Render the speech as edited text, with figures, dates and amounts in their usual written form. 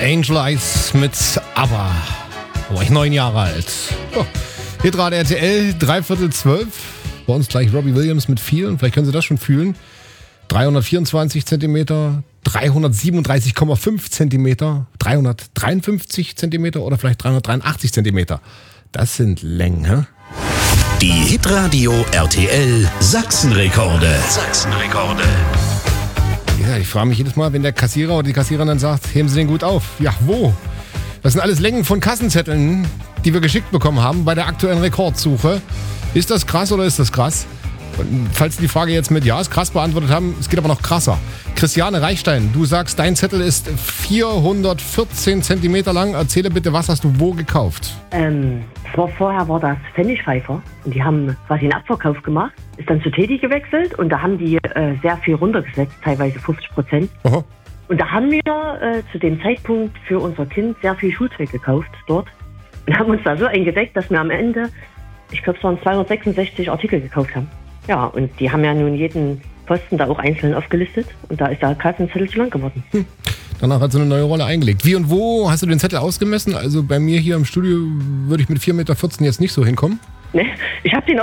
Angel Eyes mit ABBA. Da war ich 9 Jahre alt. Oh. Hitrate RTL, 11:45. Bei uns gleich Robbie Williams mit 4. Vielleicht können Sie das schon fühlen. 324 cm, 337,5 cm, 353 cm oder vielleicht 383 cm. Das sind Längen, hä? Die Hitradio RTL Sachsenrekorde. Ja, ich frage mich jedes Mal, wenn der Kassierer oder die Kassiererin dann sagt, heben Sie den gut auf. Ja, wo? Das sind alles Längen von Kassenzetteln, die wir geschickt bekommen haben bei der aktuellen Rekordsuche. Ist das krass oder ist das krass? Und falls Sie die Frage jetzt mit Ja ist krass beantwortet haben, es geht aber noch krasser. Christiane Reichstein, du sagst, dein Zettel ist 414 cm lang. Erzähle bitte, was hast du wo gekauft? Vorher war das Pfennigpfeifer und die haben quasi einen Abverkauf gemacht, ist dann zu Teddy gewechselt und da haben die sehr viel runtergesetzt, teilweise 50%. Aha. Und da haben wir zu dem Zeitpunkt für unser Kind sehr viel Schulzeug gekauft dort und haben uns da so eingedeckt, dass wir am Ende, ich glaube es waren 266 Artikel gekauft haben. Ja, und die haben ja nun jeden Posten da auch einzeln aufgelistet und da ist der Kassenzettel zu lang geworden. Danach hat so eine neue Rolle eingelegt. Wie und wo hast du den Zettel ausgemessen? Also bei mir hier im Studio würde ich mit 4,14 Meter jetzt nicht so hinkommen. Ne? Ich habe den